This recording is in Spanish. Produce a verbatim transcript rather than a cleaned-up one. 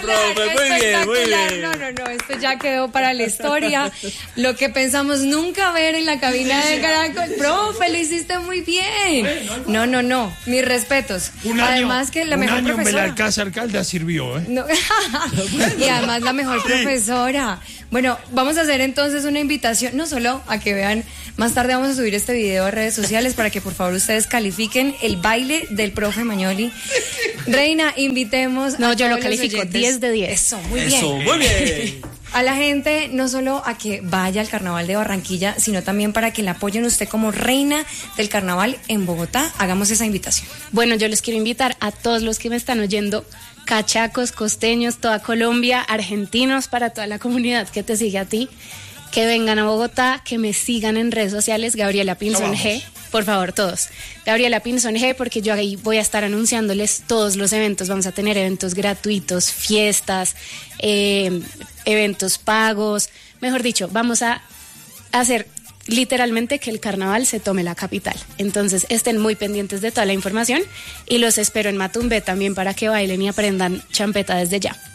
profe, muy bien, muy bien. No, no, no, esto ya quedó para la historia. Lo que pensamos nunca ver en la cabina de Caracol. Profe, lo hiciste muy bien. No, no, no, mis respetos. Un año, además que la un mejor año en profesora. Belalcázar Caldas sirvió, ¿eh? No. Y además la mejor profesora. Bueno, vamos a hacer entonces una invitación, no solo a que vean, más tarde vamos a subir este video a redes sociales para que por favor ustedes califiquen el baile del profe Magnoli. Reina, invitemos No, a yo lo todos los califico oyentes. diez de diez. Eso, muy bien. Eso, muy bien. A la gente, no solo a que vaya al Carnaval de Barranquilla, sino también para que la apoyen usted como reina del Carnaval en Bogotá. Hagamos esa invitación. Bueno, yo les quiero invitar a todos los que me están oyendo, cachacos, costeños, toda Colombia, argentinos, para toda la comunidad que te sigue a ti, que vengan a Bogotá, que me sigan en redes sociales, Gabriela Pinzón G, por favor, todos. Gabriela Pinzón G, porque yo ahí voy a estar anunciándoles todos los eventos. Vamos a tener eventos gratuitos, fiestas, eh, eventos pagos. Mejor dicho, vamos a hacer literalmente que el carnaval se tome la capital. Entonces estén muy pendientes de toda la información y los espero en Matumbé también para que bailen y aprendan champeta desde ya.